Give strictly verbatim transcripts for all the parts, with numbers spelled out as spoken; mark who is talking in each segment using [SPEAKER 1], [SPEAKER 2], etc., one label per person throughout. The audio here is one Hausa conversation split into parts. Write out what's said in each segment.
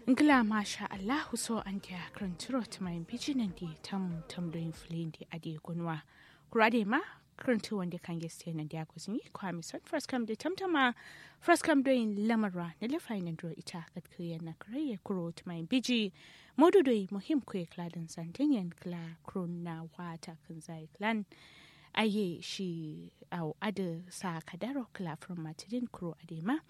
[SPEAKER 1] Ngila masha Allahu so an dia kranturo tamayin bijinan di tam tamdoyin filin di ade gunwa. Kurade ma krantu wanda kan geste nan dia kusin kwa mi son first come da tamtama first come doyin lamarra na lafai nan dro ita katkiyan na kare kuro tamayin biji modu doyi muhim kwe kladan santinyan kla krona wata kan zai klan aye shi au ada sa kadaro kla from matidin kuro ade ma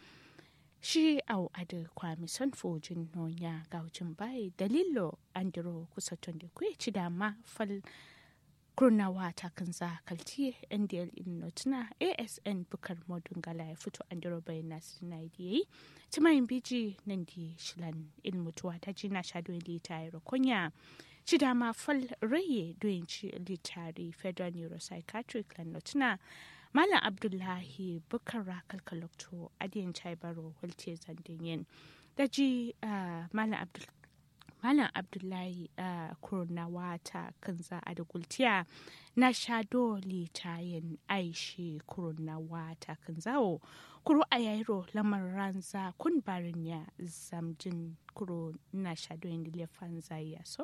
[SPEAKER 1] shi au ada kwami son fojin nonya gaujin bai dalilo andiro kusaton da kwe ci dama fal kurnawa ta kanza kalti N D L in notuna A S N bukar modun gala ya fito andiro bai nasu na yi timayin biji nan di shilan ilmutuwa ta jina shado indi ta yi rokonya ci dama fal raye doyin ci litari federal neuropsychiatric lan notuna Malam Abdullahi Bukara kalkalokto adiyan Chaibaro Walte Zandinyin. Daji uh, Malam Abdul Malam Abdullahi uh, Kurunawata Kanza Adagultiya na shado litayen Aishi Kurunawata Kanzao Kuru Ayairo Lamaranza kun barinya zamjin kuru na shado indi lefanza yaso.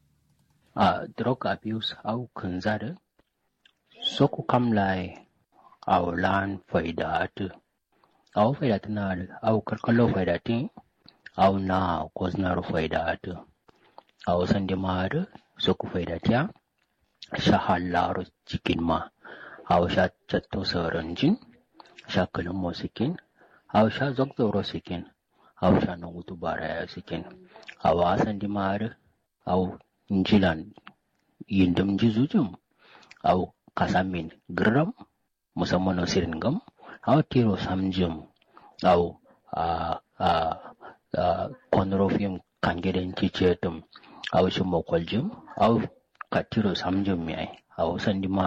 [SPEAKER 2] Uh, drug abuse au kanzada soku kamlai au lan faidatu au faidatu na au karkalo faidati au na koznaro faidatu au sandimar soku faidatiya shahallaro cikin ma au sha chatto saranjin sha kalmo sikin au sha zogdoro sikin au sha nungutu baraya sikin au sandimar au njilan yindam jizujum au kasamin gram musamman sirin gam au tiro samjum au a a a konrofium kangeden cicetum au shumo koljum au katiro samjum mai au sandima